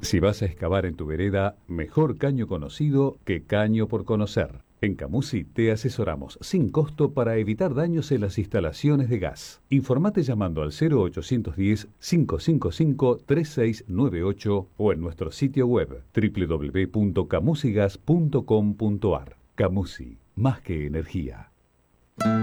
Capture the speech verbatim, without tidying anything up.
Si vas a excavar en tu vereda, mejor caño conocido que caño por conocer. En Camusi te asesoramos sin costo para evitar daños en las instalaciones de gas. Informate llamando al cero ochocientos diez, cinco cinco cinco, tres seis nueve ocho o en nuestro sitio web w w w punto camusigas punto com punto a r. Camusi, más que energía.